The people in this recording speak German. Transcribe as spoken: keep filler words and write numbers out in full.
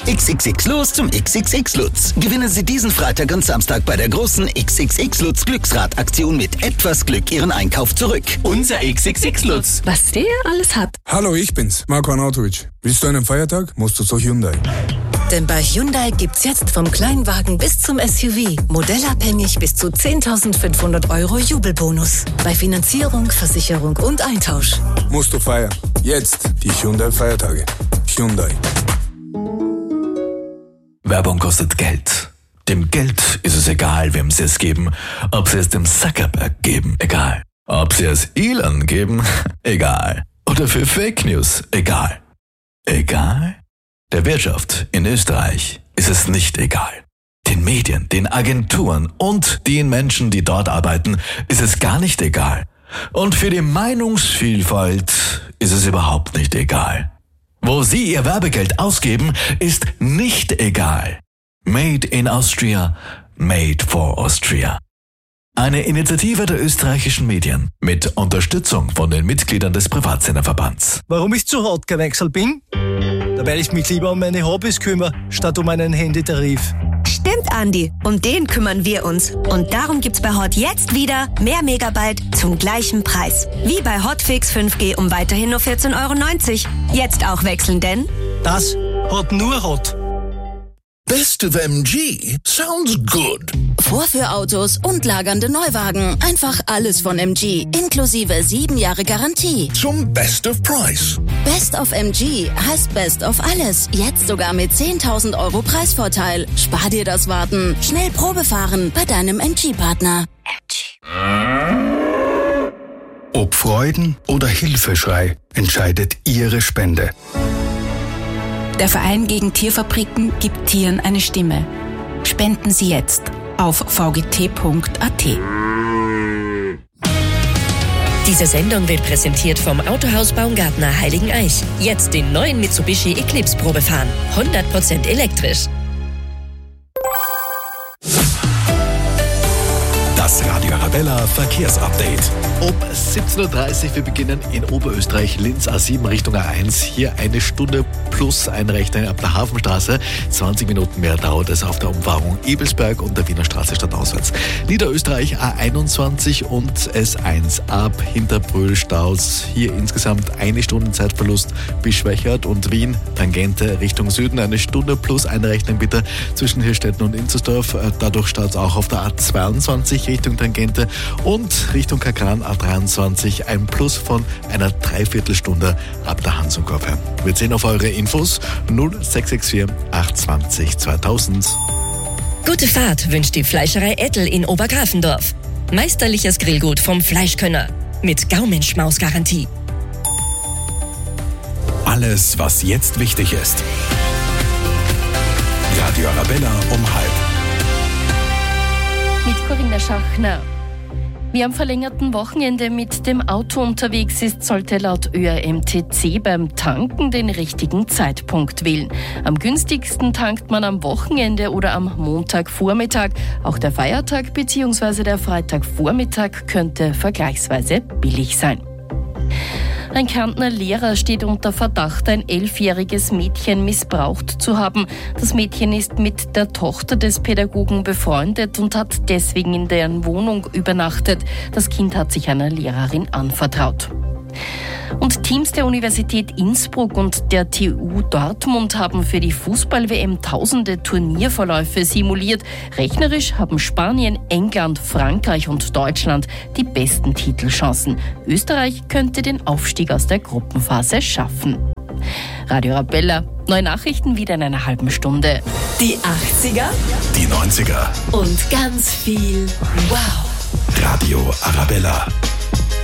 X X X los zum X X X Lutz. Gewinnen Sie diesen Freitag und Samstag bei der großen X X X Lutz Glücksrad-Aktion mit etwas Glück Ihren Einkauf zurück. Unser X X X Lutz. Was der alles hat. Hallo, ich bin's, Marco Arnautovic. Willst du einen Feiertag? Musst du zu Hyundai. Denn bei Hyundai gibt's jetzt vom Kleinwagen bis zum S U V modellabhängig bis zu zehntausendfünfhundert Euro Jubelbonus. Bei Finanzierung, Versicherung und Eintausch. Musst du feiern. Jetzt die Hyundai-Feiertage. Hyundai. Werbung kostet Geld. Dem Geld ist es egal, wem sie es geben. Ob sie es dem Zuckerberg geben, egal. Ob sie es Elon geben, egal. Oder für Fake News, egal. Egal? Der Wirtschaft in Österreich ist es nicht egal. Den Medien, den Agenturen und den Menschen, die dort arbeiten, ist es gar nicht egal. Und für die Meinungsvielfalt ist es überhaupt nicht egal. Wo Sie Ihr Werbegeld ausgeben, ist nicht egal. Made in Austria, made for Austria. Eine Initiative der österreichischen Medien mit Unterstützung von den Mitgliedern des Privatsenderverbands. Warum ich zu hart gewechselt bin? Da weil ich mich lieber um meine Hobbys kümmere, statt um einen Handytarif. Stimmt, Andi. Um den kümmern wir uns. Und darum gibt's bei Hot jetzt wieder mehr Megabyte zum gleichen Preis. Wie bei Hotfix fünf G um weiterhin nur vierzehn Euro neunzig. Jetzt auch wechseln, denn Das hat nur Hot. Best of M G sounds good. Vorführautos und lagernde Neuwagen. Einfach alles von M G, inklusive sieben Jahre Garantie. Zum Best of Price. Best of M G heißt Best of alles. Jetzt sogar mit zehntausend Euro Preisvorteil. Spar dir das Warten. Schnell Probe fahren bei deinem M G-Partner. M G. Ob Freuden oder Hilfeschrei entscheidet Ihre Spende. Der Verein gegen Tierfabriken gibt Tieren eine Stimme. Spenden Sie jetzt auf v g t punkt a t. Diese Sendung wird präsentiert vom Autohaus Baumgartner Heiligeneich. Jetzt den neuen Mitsubishi Eclipse Probe fahren. hundert Prozent elektrisch. Das Radio Arabella Verkehrsupdate. Um siebzehn Uhr dreißig, wir beginnen in Oberösterreich, Linz A sieben Richtung A eins. Hier eine Stunde plus einrechnen ab der Hafenstraße. zwanzig Minuten mehr dauert es auf der Umfahrung Ebelsberg und der Wiener Straße stadtauswärts. Niederösterreich A einundzwanzig und S eins ab Hinterbrühl Staus. Hier insgesamt eine Stunde Zeitverlust bis Schwächert und Wien, Tangente Richtung Süden. Eine Stunde plus einrechnen bitte zwischen Hirstetten und Inzersdorf. Dadurch startet es auch auf der A zweiundzwanzig Richtung Tangente und Richtung Kakran A dreiundzwanzig ein Plus von einer Dreiviertelstunde ab der Hansenkurve. Wir sehen auf eure Infos null sechs sechs vier acht zwei null zweitausend. Gute Fahrt wünscht die Fleischerei Ettel in Obergrafendorf. Meisterliches Grillgut vom Fleischkönner mit Gaumenschmaus-Garantie. Alles, was jetzt wichtig ist. Radio Arabella um halb. Mit Corinna Schachner. Wer am verlängerten Wochenende mit dem Auto unterwegs ist, sollte laut Ö R M T C beim Tanken den richtigen Zeitpunkt wählen. Am günstigsten tankt man am Wochenende oder am Montagvormittag. Auch der Feiertag bzw. der Freitagvormittag könnte vergleichsweise billig sein. Ein Kärntner Lehrer steht unter Verdacht, ein elfjähriges Mädchen missbraucht zu haben. Das Mädchen ist mit der Tochter des Pädagogen befreundet und hat deswegen in deren Wohnung übernachtet. Das Kind hat sich einer Lehrerin anvertraut. Und Teams der Universität Innsbruck und der T U Dortmund haben für die Fußball-W M tausende Turnierverläufe simuliert. Rechnerisch haben Spanien, England, Frankreich und Deutschland die besten Titelchancen. Österreich könnte den Aufstieg aus der Gruppenphase schaffen. Radio Arabella, neue Nachrichten wieder in einer halben Stunde. Die achtziger, Die neunziger und ganz viel Wow. Radio Arabella.